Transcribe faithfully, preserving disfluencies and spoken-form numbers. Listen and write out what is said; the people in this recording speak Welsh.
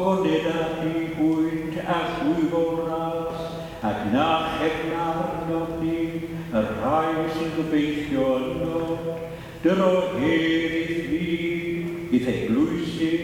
Nid ag i hwynt a chwyforas, ac na chefnar nodi, y rhai sy'n gobeithio yno, dyro hedd i fi, i eglwysi